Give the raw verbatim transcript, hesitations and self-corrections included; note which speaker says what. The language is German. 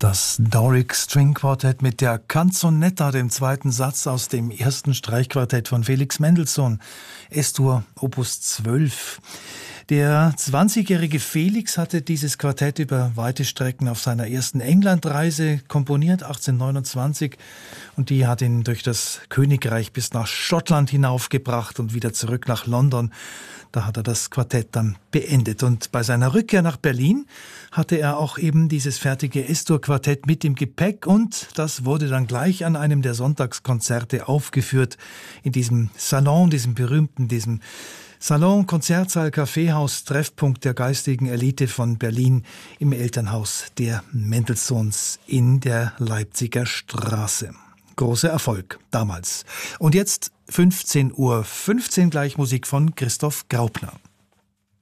Speaker 1: Das Doric String Quartett mit der Canzonetta, dem zweiten Satz aus dem ersten Streichquartett von Felix Mendelssohn, Es-Dur Opus zwölf. Der zwanzigjährige Felix hatte dieses Quartett über weite Strecken auf seiner ersten Englandreise komponiert, achtzehnhundertneunundzwanzig, und die hat ihn durch das Königreich bis nach Schottland hinaufgebracht und wieder zurück nach London. Da hat er das Quartett dann beendet. Und bei seiner Rückkehr nach Berlin hatte er auch eben dieses fertige Es-Dur-Quartett mit im Gepäck, und das wurde dann gleich an einem der Sonntagskonzerte aufgeführt, in diesem Salon, diesem berühmten, diesem Salon, Konzertsaal, Kaffeehaus, Treffpunkt der geistigen Elite von Berlin im Elternhaus der Mendelssohns in der Leipziger Straße. Großer Erfolg damals. Und jetzt fünfzehn Uhr fünfzehn, gleich Musik von Christoph Graupner.